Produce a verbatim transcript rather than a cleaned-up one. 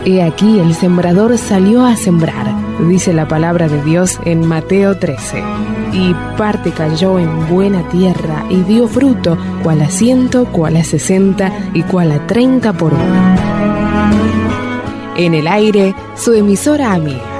He aquí el sembrador salió a sembrar, dice la palabra de Dios en Mateo trece. Y parte cayó en buena tierra y dio fruto, cual a ciento, cual a sesenta y cual a treinta por uno. En el aire, su emisora amiga.